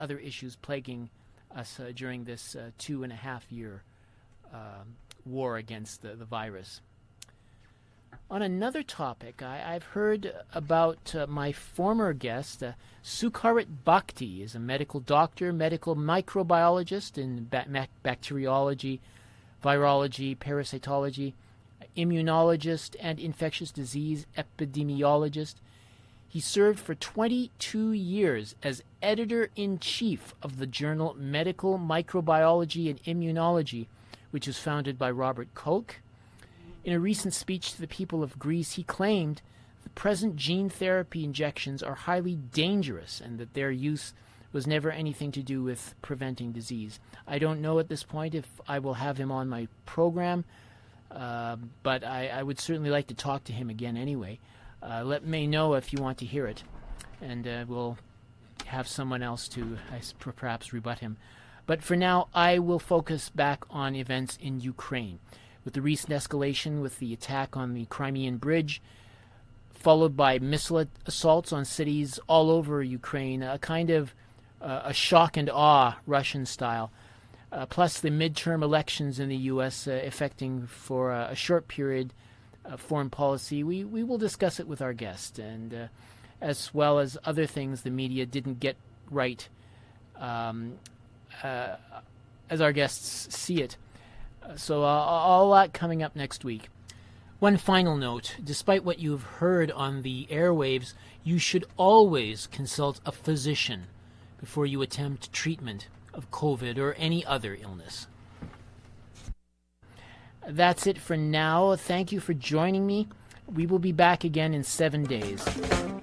other issues plaguing us during this 2.5-year war against the virus. On another topic, I've heard about my former guest, Sukharit Bhakti, is a medical doctor, medical microbiologist in bacteriology, virology, parasitology, immunologist, and infectious disease epidemiologist. He served for 22 years as editor-in-chief of the journal Medical Microbiology and Immunology, which was founded by Robert Koch. In a recent speech to the people of Greece, he claimed the present gene therapy injections are highly dangerous and that their use was never anything to do with preventing disease. I don't know at this point if I will have him on my program, but I would certainly like to talk to him again anyway. Let me know if you want to hear it, and we'll have someone else to perhaps rebut him. But for now, I will focus back on events in Ukraine, with the recent escalation with the attack on the Crimean Bridge, followed by missile assaults on cities all over Ukraine, a kind of a shock and awe Russian style, plus the midterm elections in the U.S. Affecting for a short period foreign policy. We will discuss it with our guest, and as well as other things the media didn't get right as our guests see it. So all that coming up next week. One final note, despite what you've heard on the airwaves, you should always consult a physician before you attempt treatment of COVID or any other illness. That's it for now. Thank you for joining me. We will be back again in 7 days.